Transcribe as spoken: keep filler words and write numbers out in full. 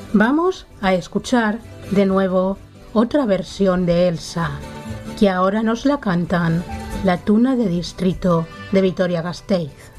Vamos a escuchar de nuevo otra versión de Elsa, que ahora nos la cantan la Tuna de Distrito de Vitoria-Gasteiz.